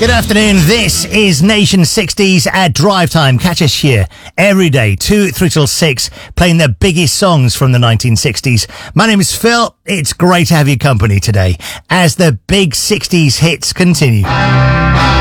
Good afternoon. This is Nation 60s at Drive Time. Catch us here every day, 2 through till 6, playing the biggest songs from the 1960s. My name is Phil. It's great to have your company today as the big 60s hits continue.